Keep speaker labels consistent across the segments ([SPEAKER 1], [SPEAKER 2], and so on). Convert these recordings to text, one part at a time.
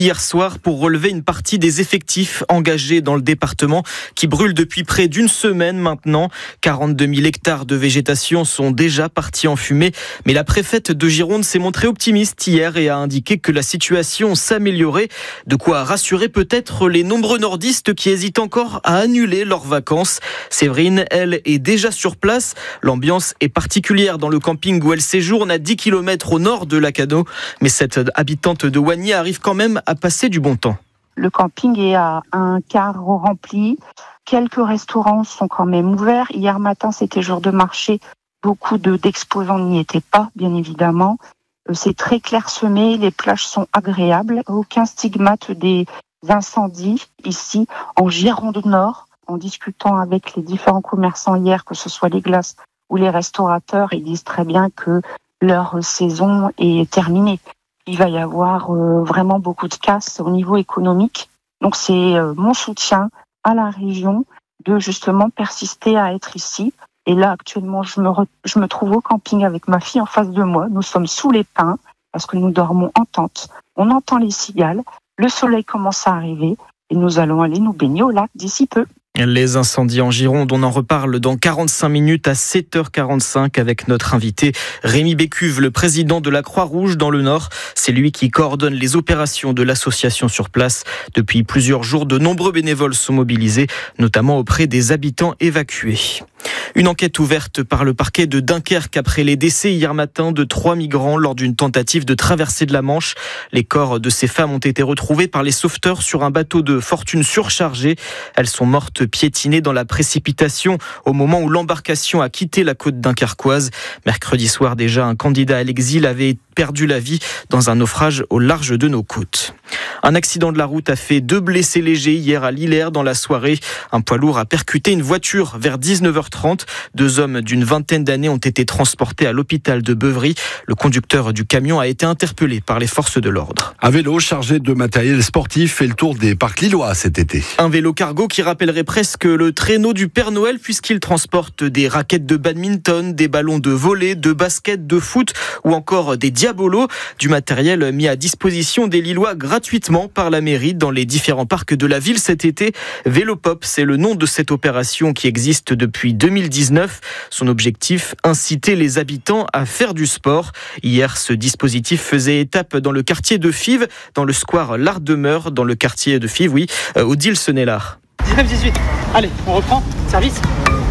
[SPEAKER 1] hier soir pour relever une partie des effectifs engagés dans le département qui brûle depuis près d'une semaine maintenant. 42 000 hectares de végétation sont déjà partis en fumée. Mais la préfète de Gironde s'est montrée optimiste hier et a indiqué que la situation s'améliorait. De quoi rassurer peut-être les nombreux nordistes qui hésitent encore à annuler leurs vacances. Séverine, elle, est déjà sur place. L'ambiance est particulière dans le camping où elle séjourne à 10 km au nord de Lacanau. Mais cette habitante de Wagnier arrive quand même à passer du bon temps.
[SPEAKER 2] Le camping est à un quart rempli. Quelques restaurants sont quand même ouverts. Hier matin, c'était jour de marché. Beaucoup d'exposants n'y étaient pas, bien évidemment. C'est très clairsemé. Les plages sont agréables. Aucun stigmate des incendies ici en Gironde Nord. En discutant avec les différents commerçants hier, que ce soit les glaces ou les restaurateurs, ils disent très bien que leur saison est terminée. Il va y avoir vraiment beaucoup de casse au niveau économique. Donc c'est mon soutien à la région de justement persister à être ici. Et là actuellement je me trouve au camping avec ma fille en face de moi. Nous sommes sous les pins parce que nous dormons en tente. On entend les cigales, le soleil commence à arriver et nous allons aller nous baigner au lac d'ici peu.
[SPEAKER 1] Les incendies en Gironde, on en reparle dans 45 minutes à 7h45 avec notre invité Rémi Bécuve, le président de la Croix-Rouge dans le Nord. C'est lui qui coordonne les opérations de l'association sur place. Depuis plusieurs jours, de nombreux bénévoles sont mobilisés, notamment auprès des habitants évacués. Une enquête ouverte par le parquet de Dunkerque après les décès hier matin de 3 migrants lors d'une tentative de traversée de la Manche. Les corps de ces femmes ont été retrouvés par les sauveteurs sur un bateau de fortune surchargé. Elles sont mortes piétinées dans la précipitation au moment où l'embarcation a quitté la côte dunkerquoise. Mercredi soir déjà, un candidat à l'exil avait perdu la vie dans un naufrage au large de nos côtes. Un accident de la route a fait 2 blessés légers hier à Lillers dans la soirée. Un poids lourd a percuté une voiture vers 19h30. 2 hommes d'une vingtaine d'années ont été transportés à l'hôpital de Beuvry. Le conducteur du camion a été interpellé par les forces de l'ordre.
[SPEAKER 3] Un vélo chargé de matériel sportif fait le tour des parcs lillois cet été.
[SPEAKER 1] Un vélo cargo qui rappellerait presque le traîneau du Père Noël puisqu'il transporte des raquettes de badminton, des ballons de volley, de basket, de foot ou encore des diabolos. Du matériel mis à disposition des Lillois gratuitement par la mairie dans les différents parcs de la ville cet été. Vélopop, c'est le nom de cette opération qui existe depuis 2019. Son objectif, inciter les habitants à faire du sport. Hier, ce dispositif faisait étape dans le quartier de Fives, dans le square l'Art-Demeure, dans le quartier de Fives, Odile Senelard.
[SPEAKER 4] 19-18, allez, on reprend, service.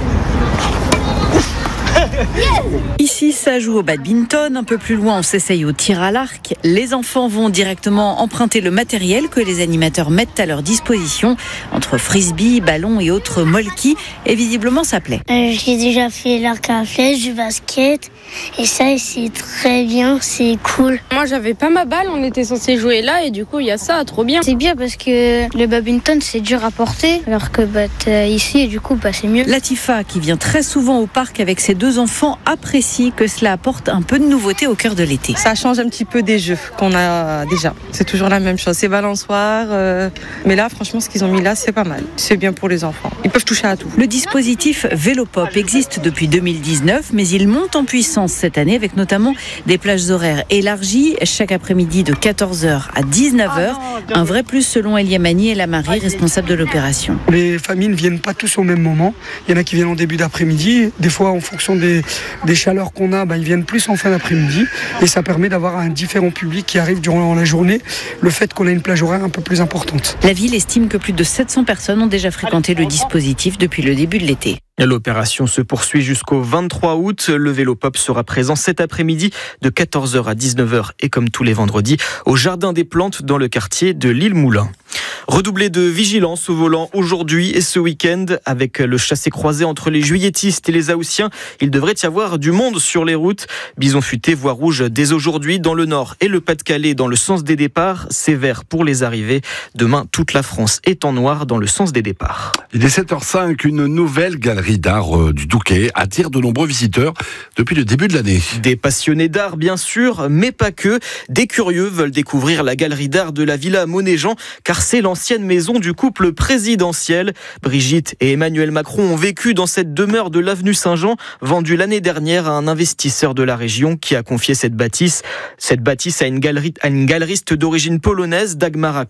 [SPEAKER 5] Ici, ça joue au badminton. Un peu plus loin, on s'essaye au tir à l'arc. Les enfants vont directement emprunter le matériel que les animateurs mettent à leur disposition. Entre frisbee, ballons et autres molki. Et visiblement, ça plaît.
[SPEAKER 6] J'ai déjà fait l'arc à flèche, du basket. Et ça, c'est très bien, c'est cool.
[SPEAKER 7] Moi, j'avais pas ma balle. On était censé jouer là. Et du coup, il y a ça, trop bien.
[SPEAKER 6] C'est bien parce que le badminton, c'est dur à porter. Alors que ici, du coup, c'est mieux.
[SPEAKER 5] Latifa, qui vient très souvent au parc avec ses 2 enfants, apprécie que cela apporte un peu de nouveauté au cœur de l'été.
[SPEAKER 8] Ça change un petit peu des jeux qu'on a déjà. C'est toujours la même chose, c'est balançoire. Mais là, franchement, ce qu'ils ont mis là, c'est pas mal. C'est bien pour les enfants. Ils peuvent toucher à tout.
[SPEAKER 5] Le dispositif Vélopop existe depuis 2019, mais il monte en puissance cette année avec notamment des plages horaires élargies chaque après-midi de 14h à 19h. Un vrai plus selon Eliamani et la Marie, responsable de l'opération.
[SPEAKER 9] Les familles ne viennent pas tous au même moment. Il y en a qui viennent en début d'après-midi. Des fois, en fonction des chaleurs qu'on a, ils viennent plus en fin d'après-midi et ça permet d'avoir un différent public qui arrive durant la journée, le fait qu'on a une plage horaire un peu plus importante.
[SPEAKER 5] La ville estime que plus de 700 personnes ont déjà fréquenté le dispositif depuis le début de l'été.
[SPEAKER 1] L'opération se poursuit jusqu'au 23 août. Le Vélopop sera présent cet après-midi de 14h à 19h et comme tous les vendredis au Jardin des Plantes dans le quartier de l'Île-Moulin. Redoubler de vigilance au volant aujourd'hui et ce week-end avec le chassé-croisé entre les juilletistes et les haussiens. Il devrait y avoir du monde sur les routes. Bison futé, voie rouge dès aujourd'hui dans le Nord et le Pas-de-Calais dans le sens des départs. C'est vert pour les arrivées. Demain, toute la France est en noir dans le sens des départs.
[SPEAKER 3] Il est 7h05, une nouvelle galerie d'art du Douquet attire de nombreux visiteurs depuis le début de l'année.
[SPEAKER 1] Des passionnés d'art bien sûr, mais pas que. Des curieux veulent découvrir la galerie d'art de la Villa Monet-Jean car c'est l'ancien l'ancienne maison du couple présidentiel. Brigitte et Emmanuel Macron ont vécu dans cette demeure de l'avenue Saint-Jean, vendue l'année dernière à un investisseur de la région qui a confié cette bâtisse à une galeriste d'origine polonaise, Dagmara